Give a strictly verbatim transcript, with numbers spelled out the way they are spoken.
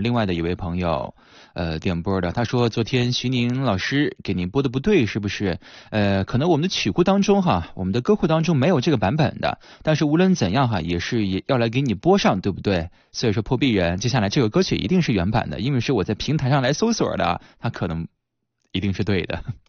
另外的一位朋友呃点播的，他说昨天徐宁老师给您播的不对，是不是？呃，可能我们的曲库当中哈，我们的歌库当中没有这个版本的，但是无论怎样哈，也是也要来给你播上，对不对？所以说破壁人，接下来这个歌曲一定是原版的，因为是我在平台上来搜索的，它可能一定是对的。